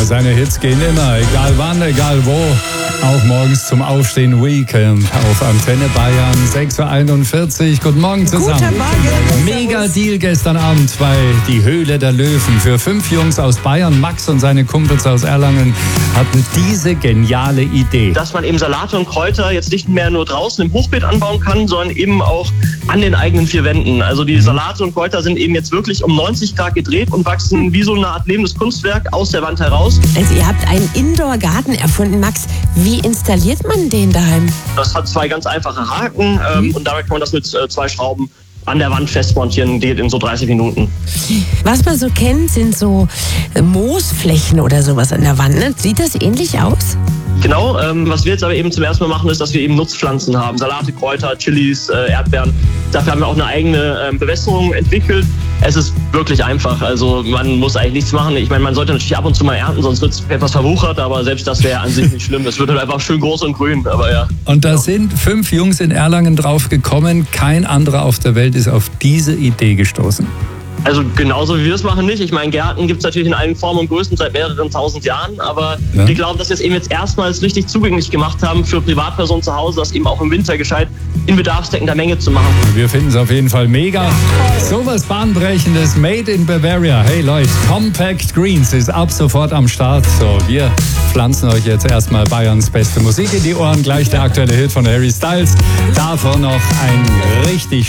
Seine Hits gehen immer, egal wann, egal wo. Auch morgens zum Aufstehen Weekend auf Antenne Bayern 6.41 Uhr. Guten Morgen zusammen. Guten Morgen. Mega Deal gestern Abend bei Die Höhle der Löwen. Für 5 Jungs aus Bayern, Max und seine Kumpels aus Erlangen, hatten diese geniale Idee. Dass man eben Salate und Kräuter jetzt nicht mehr nur draußen im Hochbeet anbauen kann, sondern eben auch an den eigenen 4 Wänden. Also die Salate und Kräuter sind eben jetzt wirklich um 90 Grad gedreht und wachsen wie so eine Art lebendes Kunstwerk aus der Wand heraus. Also ihr habt einen Indoor-Garten erfunden, Max. Wie installiert man den daheim? Das hat 2 ganz einfache Haken und dabei kann man das mit 2 Schrauben an der Wand festmontieren, geht in so 30 Minuten. Was man so kennt, sind so Moosflächen oder sowas an der Wand. Ne? Sieht das ähnlich aus? Genau, was wir jetzt aber eben zum ersten Mal machen, ist, dass wir eben Nutzpflanzen haben. Salate, Kräuter, Chilis, Erdbeeren. Dafür haben wir auch eine eigene Bewässerung entwickelt. Es ist wirklich einfach, also man muss eigentlich nichts machen. Ich meine, man sollte natürlich ab und zu mal ernten, sonst wird es etwas verwuchert, aber selbst das wäre an sich nicht schlimm. Es wird halt einfach schön groß und grün, aber ja. Und da sind 5 Jungs in Erlangen drauf gekommen. Kein anderer auf der Welt ist auf diese Idee gestoßen. Also genauso wie wir es machen nicht. Ich meine, Gärten gibt es natürlich in allen Formen und Größen seit mehreren 1000 Jahren, aber wir glauben, dass wir es eben jetzt erstmals richtig zugänglich gemacht haben für Privatpersonen zu Hause, das eben auch im Winter gescheit in bedarfsdeckender Menge zu machen. Wir finden es auf jeden Fall mega. Sowas Bahnbrechendes, made in Bavaria. Hey Leute, Compact Greens ist ab sofort am Start. So, wir pflanzen euch jetzt erstmal Bayerns beste Musik in die Ohren. Gleich der aktuelle Hit von Harry Styles. Davon noch ein richtig